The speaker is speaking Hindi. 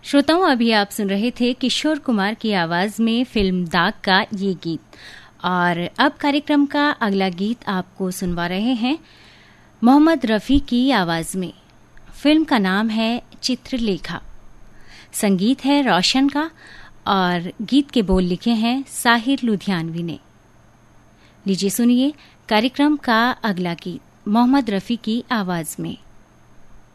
श्रोताओं, अभी आप सुन रहे थे किशोर कुमार की आवाज में फिल्म दाग का ये गीत। और अब कार्यक्रम का अगला गीत आपको सुनवा रहे हैं मोहम्मद रफ़ी की आवाज में। फिल्म का नाम है चित्रलेखा। संगीत है रोशन का और गीत के बोल लिखे हैं साहिर लुधियानवी ने। लीजिए सुनिए कार्यक्रम का अगला गीत मोहम्मद रफ़ी की आवाज में।